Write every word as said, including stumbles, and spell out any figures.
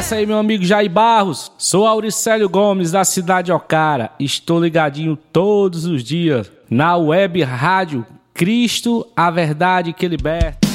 abraço aí, meu amigo Jair Barros. Sou Auricélio Gomes, da cidade de Ocara. Estou ligadinho todos os dias na web rádio Cristo, a verdade que liberta.